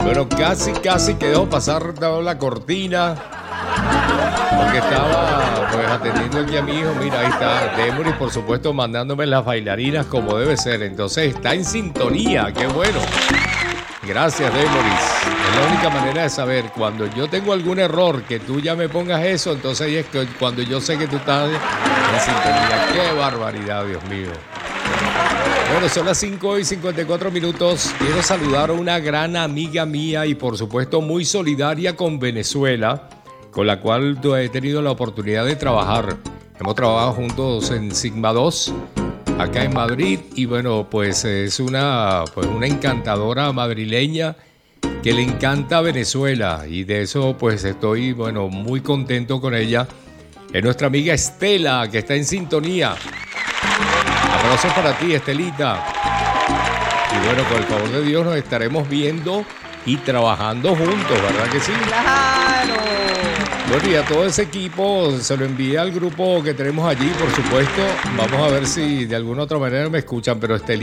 Bueno, casi quedó pasar la cortina. Porque estaba pues atendiendo aquí a mi hijo. Mira, ahí está Demoris, por supuesto, mandándome las bailarinas como debe ser. Entonces está en sintonía, qué bueno. Gracias, Demoris. Es la única manera de saber. Cuando yo tengo algún error, que tú ya me pongas eso, entonces ahí es que cuando yo sé que tú estás en sintonía. ¡Qué barbaridad, Dios mío! Bueno, son las 5:54. Quiero saludar a una gran amiga mía y por supuesto muy solidaria con Venezuela, con la cual he tenido la oportunidad de trabajar. Hemos trabajado juntos en Sigma 2, acá en Madrid, y bueno, pues es una encantadora madrileña que le encanta Venezuela, y de eso pues estoy, bueno, muy contento con ella. Es nuestra amiga Estela, que está en sintonía. Abrazo para ti, Estelita. Y bueno, con el favor de Dios nos estaremos viendo y trabajando juntos, ¿verdad que sí? ¡Claro! Bueno, y a todo ese equipo se lo envié al grupo que tenemos allí, por supuesto. Vamos a ver si de alguna otra manera me escuchan, pero Estelita